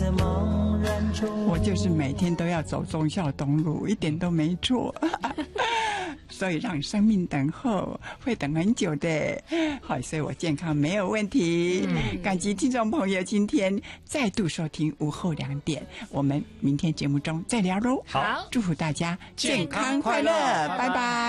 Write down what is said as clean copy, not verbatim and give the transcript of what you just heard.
在茫然中。 我就是每天都要走忠孝东路，一点都没错。所以让生命等候会等很久的，好，所以我健康没有问题。感激听众朋友今天再度收听午后2点，我们明天节目中再聊喽。 好， 祝福大家健康健康快快乐， 乐拜拜。